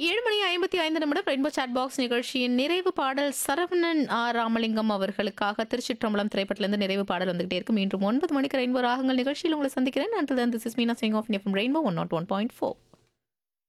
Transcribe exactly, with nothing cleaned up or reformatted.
ஏழு மணி ஐம்பத்தி ஐந்து நிமிடம் ரெயின்போ சாட் பாக்ஸ் நிகழ்ச்சியின் நிறைவு பாடல் சரவணன் ஆர் ராமலிங்கம் அவர்களுக்காக திருச்சிற்றம்பலம் திரைப்படத்திலிருந்து நிறைவு பாடல் வந்துகிட்டே இருக்கு. மீண்டும் ஒன்பது மணிக்கு ரெயின்போ ராகங்கள் நிகழ்ச்சியில் உங்களை சந்திக்கிறேன். And this is Meena Singh of rainbow one not one point four.